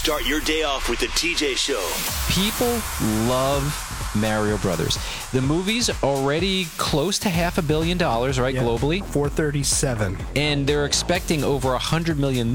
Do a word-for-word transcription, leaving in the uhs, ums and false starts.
Start your day off with the T J Show. People love Mario Brothers. The movie's already close to half a billion dollars, right, Yeah, globally? four thirty-seven. And they're expecting over one hundred million